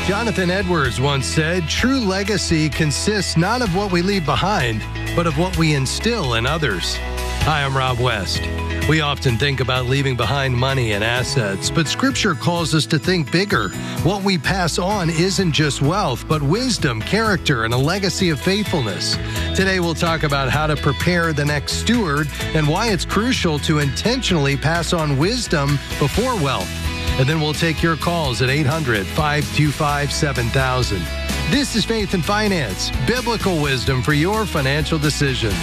Jonathan Edwards once said, "True legacy consists not of what we leave behind, but of what we instill in others." Hi, I'm Rob West. We often think about leaving behind money and assets, but Scripture calls us to think bigger. What we pass on isn't just wealth, but wisdom, character, and a legacy of faithfulness. Today, we'll talk about how to prepare the next steward and why it's crucial to intentionally pass on wisdom before wealth. And then we'll take your calls at 800-525-7000. This is Faith and Finance, biblical wisdom for your financial decisions.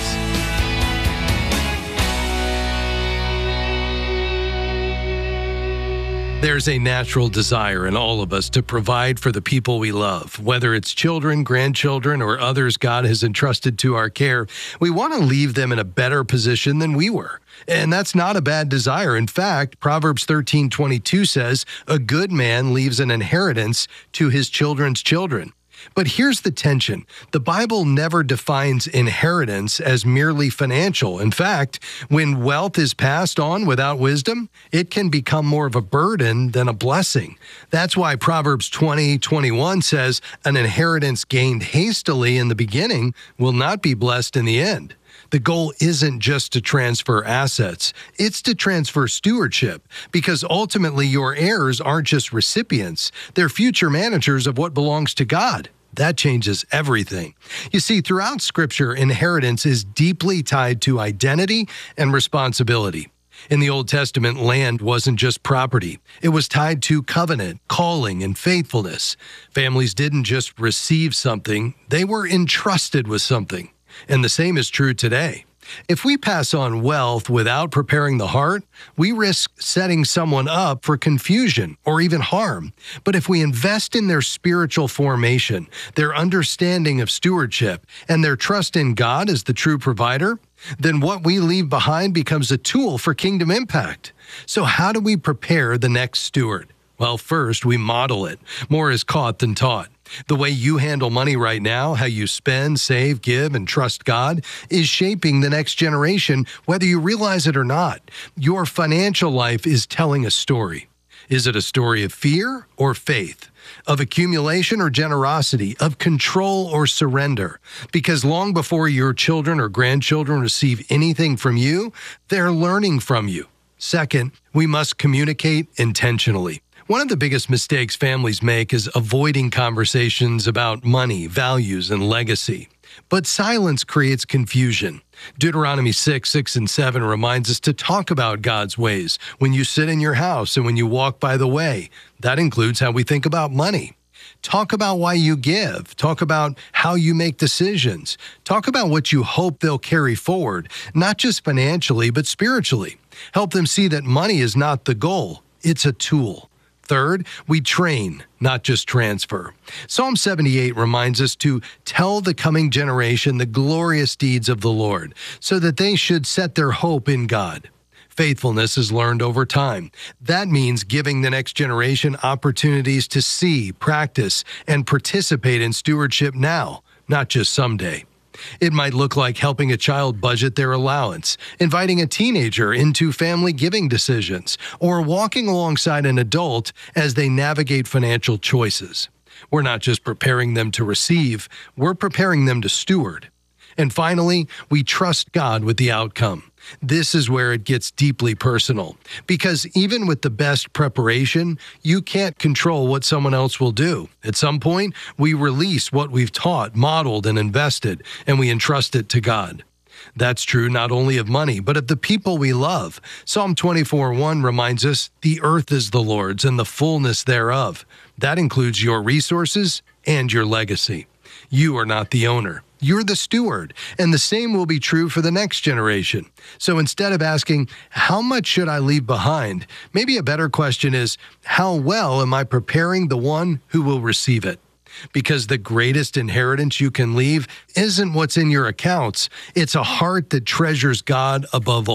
There's a natural desire in all of us to provide for the people we love, whether it's children, grandchildren, or others God has entrusted to our care. We want to leave them in a better position than we were. And that's not a bad desire. In fact, Proverbs 13:22 says, "A good man leaves an inheritance to his children's children." But here's the tension. The Bible never defines inheritance as merely financial. In fact, when wealth is passed on without wisdom, it can become more of a burden than a blessing. That's why Proverbs 20:21 says, "An inheritance gained hastily in the beginning will not be blessed in the end." The goal isn't just to transfer assets, it's to transfer stewardship, because ultimately your heirs aren't just recipients, they're future managers of what belongs to God. That changes everything. You see, throughout Scripture, inheritance is deeply tied to identity and responsibility. In the Old Testament, land wasn't just property. It was tied to covenant, calling, and faithfulness. Families didn't just receive something, they were entrusted with something. And the same is true today. If we pass on wealth without preparing the heart, we risk setting someone up for confusion or even harm. But if we invest in their spiritual formation, their understanding of stewardship, and their trust in God as the true provider, then what we leave behind becomes a tool for kingdom impact. So how do we prepare the next steward? Well, first, we model it. More is caught than taught. The way you handle money right now, how you spend, save, give, and trust God, is shaping the next generation, whether you realize it or not. Your financial life is telling a story. Is it a story of fear or faith? Of accumulation or generosity? Of control or surrender? Because long before your children or grandchildren receive anything from you, they're learning from you. Second, we must communicate intentionally. One of the biggest mistakes families make is avoiding conversations about money, values, and legacy. But silence creates confusion. Deuteronomy 6 and 7 reminds us to talk about God's ways when you sit in your house and when you walk by the way. That includes how we think about money. Talk about why you give. Talk about how you make decisions. Talk about what you hope they'll carry forward, not just financially, but spiritually. Help them see that money is not the goal. It's a tool. Third, we train, not just transfer. Psalm 78 reminds us to tell the coming generation the glorious deeds of the Lord, so that they should set their hope in God. Faithfulness is learned over time. That means giving the next generation opportunities to see, practice, and participate in stewardship now, not just someday. It might look like helping a child budget their allowance, inviting a teenager into family giving decisions, or walking alongside an adult as they navigate financial choices. We're not just preparing them to receive, we're preparing them to steward. And finally, we trust God with the outcome. This is where it gets deeply personal, because even with the best preparation, you can't control what someone else will do. At some point, we release what we've taught, modeled, and invested, and we entrust it to God. That's true not only of money, but of the people we love. Psalm 24:1 reminds us, "The earth is the Lord's and the fullness thereof." That includes your resources and your legacy. You are not the owner. You're the steward, and the same will be true for the next generation. So instead of asking, how much should I leave behind? Maybe a better question is, how well am I preparing the one who will receive it? Because the greatest inheritance you can leave isn't what's in your accounts. It's a heart that treasures God above all.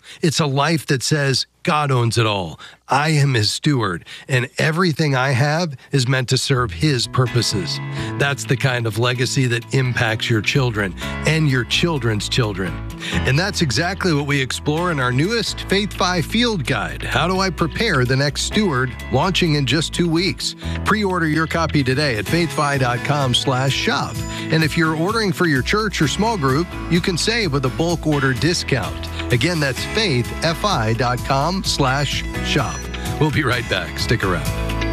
It's a life that says, God owns it all. I am his steward, and everything I have is meant to serve his purposes. That's the kind of legacy that impacts your children and your children's children. And that's exactly what we explore in our newest Faith5 Field Guide, How Do I Prepare the Next Steward, launching in just 2 weeks. Pre-order your copy today at faithfi.com/shop. And if you're ordering for your church or small group, you can save with a bulk order discount. Again, that's faithfi.com/shop. We'll be right back. Stick around.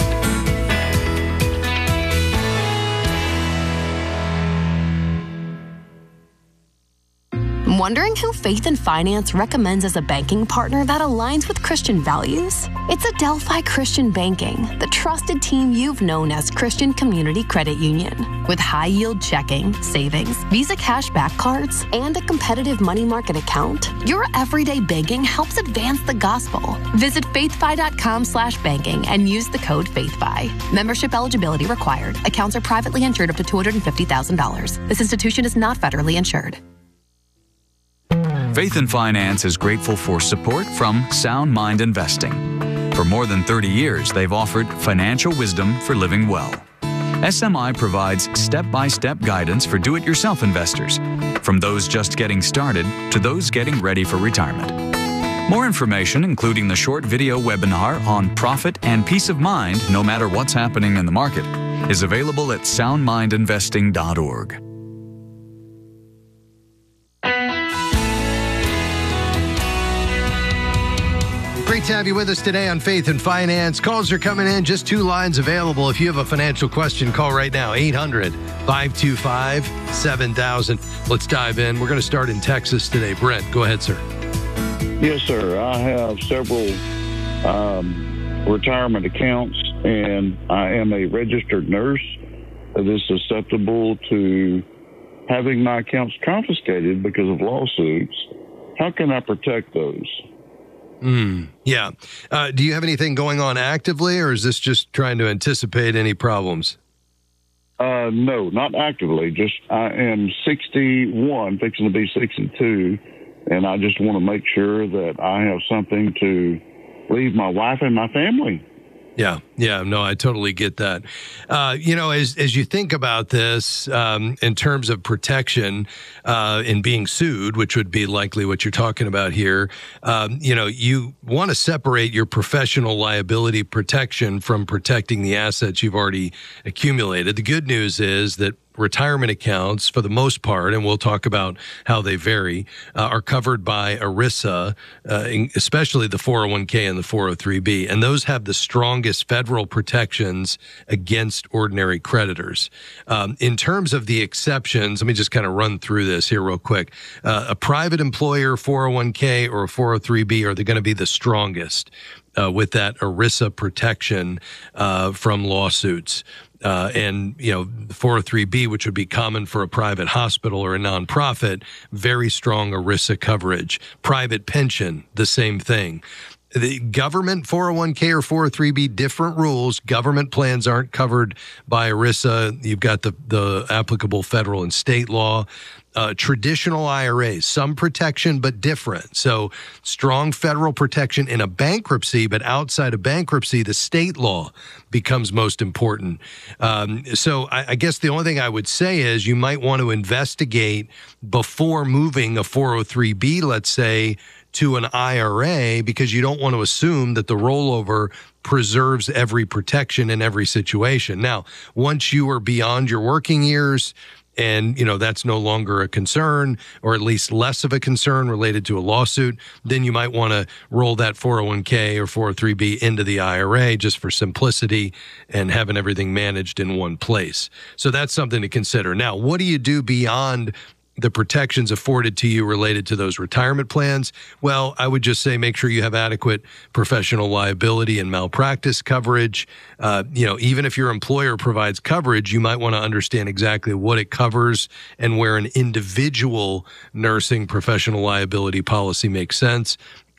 Wondering who Faith and Finance recommends as a banking partner that aligns with Christian values? It's Adelphi Christian Banking, the trusted team you've known as Christian Community Credit Union. With high-yield checking, savings, Visa cashback cards, and a competitive money market account, your everyday banking helps advance the gospel. Visit faithfi.com/banking and use the code FAITHFI. Membership eligibility required. Accounts are privately insured up to $250,000. This institution is not federally insured. Faith and Finance is grateful for support from Sound Mind Investing. For more than 30 years, they've offered financial wisdom for living well. SMI provides step-by-step guidance for do-it-yourself investors, from those just getting started to those getting ready for retirement. More information, including the short video webinar on profit and peace of mind no matter what's happening in the market, is available at soundmindinvesting.org. Great to have you with us today on Faith and Finance. Calls are coming in, just 2 lines available. If you have a financial question, call right now, 800-525-7000. Let's dive in. We're going to start in Texas today. Brent, go ahead, sir. Yes, sir. I have several retirement accounts, and I am a registered nurse that is susceptible to having my accounts confiscated because of lawsuits. How can I protect those? Yeah. Do you have anything going on actively, or is this just trying to anticipate any problems? No, not actively. Just I am 61, fixing to be 62, and I just want to make sure that I have something to leave my wife and my family. Yeah. No, I totally get that. As you think about this, in terms of protection, in being sued, which would be likely what you're talking about here, you want to separate your professional liability protection from protecting the assets you've already accumulated. The good news is that retirement accounts, for the most part, and we'll talk about how they vary, are covered by ERISA, especially the 401k and the 403b. And those have the strongest federal protections against ordinary creditors. In terms of the exceptions, let me just kind of run through this here real quick. A private employer 401k or a 403b are going to be the strongest with that ERISA protection from lawsuits. And, the 403b, which would be common for a private hospital or a nonprofit, very strong ERISA coverage. Private pension, the same thing. The government 401k or 403b, different rules. Government plans aren't covered by ERISA. You've got the applicable federal and state law. Traditional IRAs, some protection, but different. So strong federal protection in a bankruptcy, but outside of bankruptcy, the state law becomes most important. So I guess the only thing I would say is you might want to investigate before moving a 403b, let's say, to an IRA, because you don't want to assume that the rollover preserves every protection in every situation. Now, once you are beyond your working years, and, that's no longer a concern, or at least less of a concern related to a lawsuit, then you might want to roll that 401k or 403b into the IRA just for simplicity and having everything managed in one place. So that's something to consider. Now, what do you do beyond the protections afforded to you related to those retirement plans? Well, I would just say make sure you have adequate professional liability and malpractice coverage. Even if your employer provides coverage, you might want to understand exactly what it covers and where an individual nursing professional liability policy makes sense.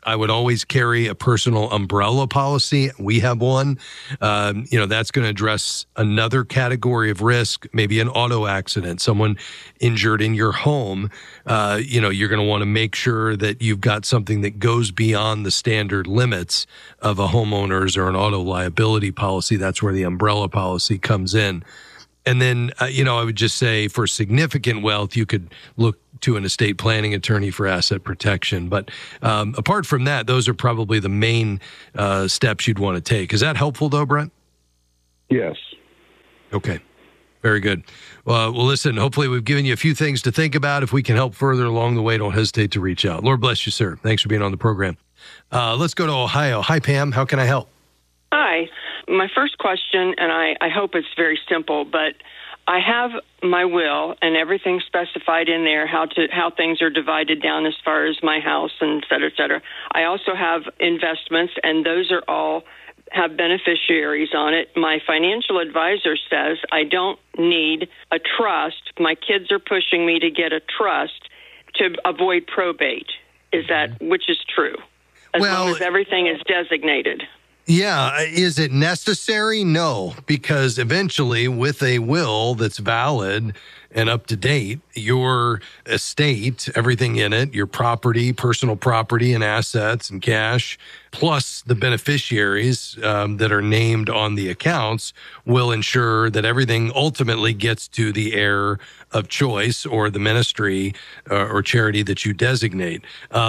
I would always carry a personal umbrella policy. We have one. That's going to address another category of risk, maybe an auto accident, someone injured in your home. You're going to want to make sure that you've got something that goes beyond the standard limits of a homeowner's or an auto liability policy. That's where the umbrella policy comes in. And then, I would just say for significant wealth, you could look to an estate planning attorney for asset protection. But apart from that, those are probably the main steps you'd want to take. Is that helpful, though, Brent? Yes. Okay. Very good. Well, listen, hopefully we've given you a few things to think about. If we can help further along the way, don't hesitate to reach out. Lord bless you, sir. Thanks for being on the program. Let's go to Ohio. Hi, Pam. How can I help? Hi. My first question, and I hope it's very simple, but I have my will and everything specified in there, how things are divided down as far as my house and et cetera, et cetera. I also have investments, and those are all have beneficiaries on it. My financial advisor says I don't need a trust. My kids are pushing me to get a trust to avoid probate. Is that, which is true, as long as everything is designated? Yeah. Is it necessary? No, because eventually with a will that's valid and up to date, your estate, everything in it, your property, personal property and assets and cash, plus the beneficiaries that are named on the accounts will ensure that everything ultimately gets to the heir of choice or the ministry or charity that you designate.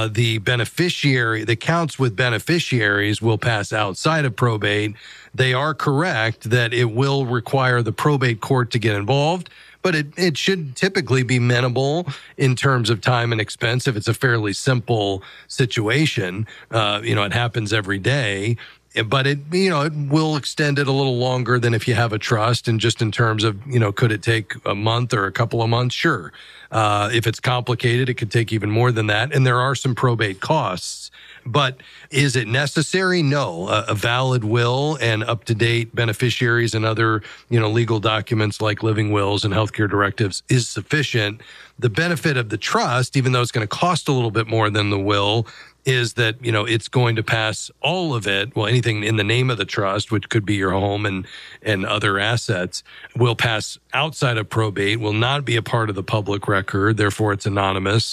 The accounts with beneficiaries will pass outside of probate. They are correct that it will require the probate court to get involved, but it should typically be minimal in terms of time and expense if it's a fairly simple situation. It happens every day. But it will extend it a little longer than if you have a trust. And just in terms of, could it take a month or a couple of months? Sure. If it's complicated, it could take even more than that. And there are some probate costs. But is it necessary? No. A valid will and up-to-date beneficiaries and other, legal documents like living wills and healthcare directives is sufficient. The benefit of the trust, even though it's going to cost a little bit more than the will, is that, it's going to pass all of it. Well, anything in the name of the trust, which could be your home and other assets, will pass outside of probate, will not be a part of the public record. Therefore, it's anonymous.